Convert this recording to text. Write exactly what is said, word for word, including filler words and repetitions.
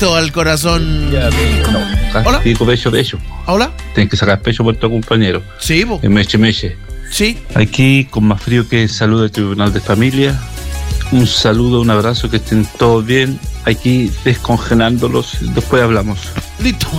directo al corazón. Ya, no. Hola. Digo pecho, pecho. Hola. Tienes que sacar pecho por tu compañero. Sí, bo. En meche, meche. Sí. Aquí, con más frío que salud del Tribunal de Familia. Un saludo, un abrazo, que estén todos bien. Aquí descongelándolos. Después hablamos. Listo.